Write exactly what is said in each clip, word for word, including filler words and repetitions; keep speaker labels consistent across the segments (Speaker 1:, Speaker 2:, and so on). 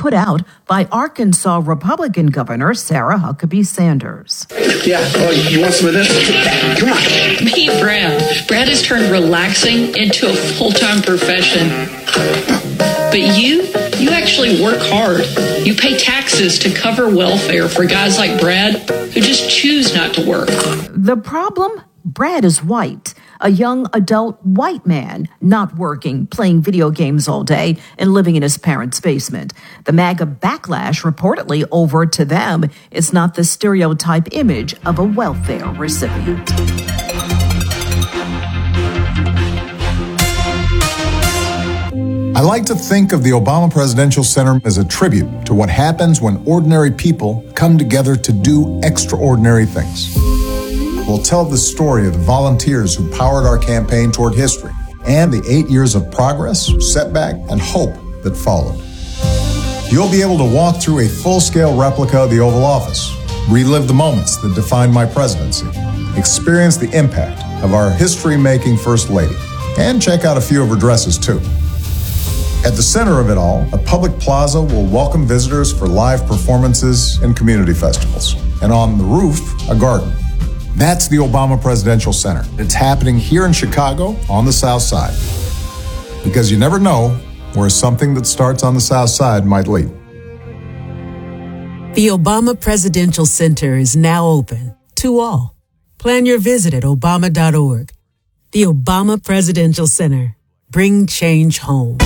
Speaker 1: put out by Arkansas Republican Governor Sarah Huckabee Sanders.
Speaker 2: Yeah, oh, you want some of this? Come on.
Speaker 3: Meet Brad. Brad has turned relaxing into a full-time profession. But you, you actually work hard. You pay taxes to cover welfare for guys like Brad who just choose not to work.
Speaker 1: The problem? Brad is white, a young adult white man, not working, playing video games all day, and living in his parents' basement. The MAGA backlash reportedly over to them is not the stereotype image of a welfare recipient.
Speaker 4: I like to think of the Obama Presidential Center as a tribute to what happens when ordinary people come together to do extraordinary things. We'll tell the story of the volunteers who powered our campaign toward history and the eight years of progress, setback, and hope that followed. You'll be able to walk through a full-scale replica of the Oval Office, relive the moments that defined my presidency, experience the impact of our history-making First Lady, and check out a few of her dresses, too. At the center of it all, a public plaza will welcome visitors for live performances and community festivals. And on the roof, a garden. That's the Obama Presidential Center. It's happening here in Chicago on the South Side. Because you never know where something that starts on the South Side might lead.
Speaker 5: The Obama Presidential Center is now open to all. Plan your visit at obama dot org. The Obama Presidential Center. Bring change home.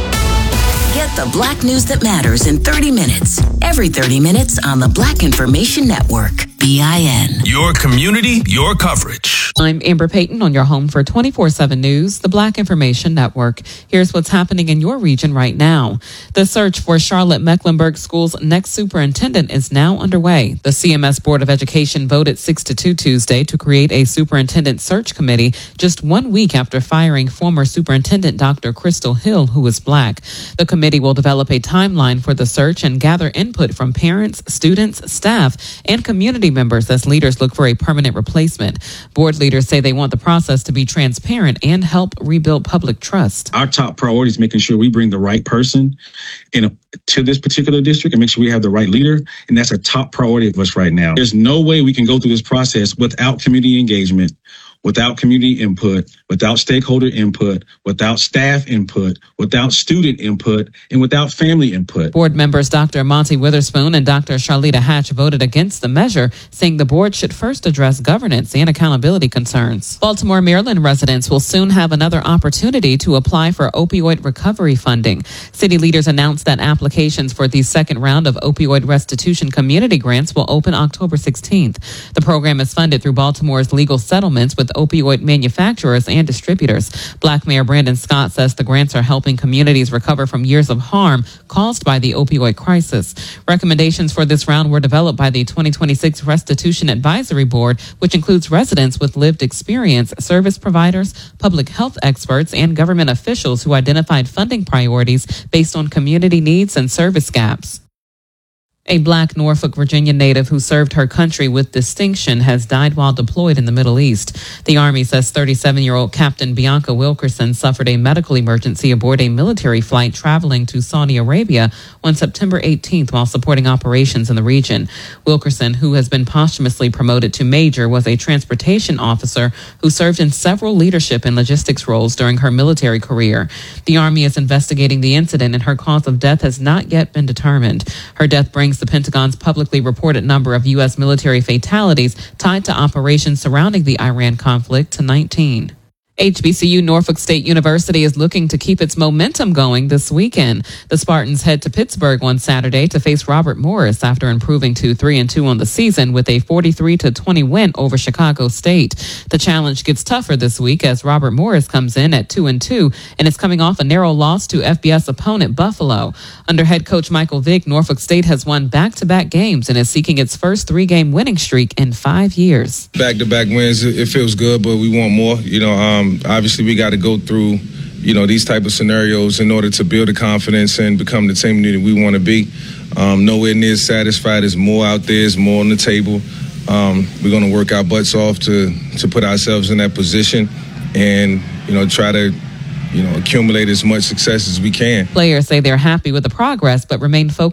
Speaker 6: Get the Black news that matters in thirty minutes. Every thirty minutes on the Black Information Network. B I N.
Speaker 7: Your community, your coverage.
Speaker 8: I'm Amber Payton on your home for twenty-four seven News, the Black Information Network. Here's what's happening in your region right now. The search for Charlotte-Mecklenburg School's next superintendent is now underway. The C M S Board of Education voted six to two Tuesday to create a superintendent search committee just one week after firing former superintendent Doctor Crystal Hill, who is Black. The committee will develop a timeline for the search and gather input from parents, students, staff, and community members as leaders look for a permanent replacement. Board leaders say they want the process to be transparent and help rebuild public trust.
Speaker 9: Our top priority is making sure we bring the right person in a, to this particular district and make sure we have the right leader. And that's a top priority of us right now. There's no way we can go through this process without community engagement, without community input, without stakeholder input, without staff input, without student input, and without family input.
Speaker 8: Board members Doctor Monty Witherspoon and Doctor Charlita Hatch voted against the measure, saying the board should first address governance and accountability concerns. Baltimore, Maryland residents will soon have another opportunity to apply for opioid recovery funding. City leaders announced that applications for the second round of opioid restitution community grants will open October sixteenth. The program is funded through Baltimore's legal settlements with opioid manufacturers and distributors. Black Mayor Brandon Scott says the grants are helping communities recover from years of harm caused by the opioid crisis. Recommendations for this round were developed by the twenty twenty-six Restitution Advisory Board, which includes residents with lived experience, service providers, public health experts, and government officials who identified funding priorities based on community needs and service gaps. A Black Norfolk, Virginia native who served her country with distinction has died while deployed in the Middle East. The Army says thirty-seven-year-old Captain Bianca Wilkerson suffered a medical emergency aboard a military flight traveling to Saudi Arabia on September eighteenth while supporting operations in the region. Wilkerson, who has been posthumously promoted to major, was a transportation officer who served in several leadership and logistics roles during her military career. The Army is investigating the incident and her cause of death has not yet been determined. Her death brings the Pentagon's publicly reported number of U S military fatalities tied to operations surrounding the Iran conflict to nineteen. H B C U Norfolk State University is looking to keep its momentum going this weekend. The Spartans head to Pittsburgh on Saturday to face Robert Morris after improving to three and two on the season with a forty-three to twenty win over Chicago State. The challenge gets tougher this week as Robert Morris comes in at two and two and is coming off a narrow loss to F B S opponent Buffalo. Under head coach Michael Vick, Norfolk State has won back-to-back games and is seeking its first three-game winning streak in five years.
Speaker 10: Back-to-back wins, it feels good, but we want more. You know, um, obviously we got to go through, you know, these type of scenarios in order to build the confidence and become the team that we want to be. Um, nowhere near satisfied. There's more out there. There's more on the table. Um, we're going to work our butts off to to put ourselves in that position and, you know, try to, you know, accumulate as much success as we can.
Speaker 8: Players say they're happy with the progress, but remain focused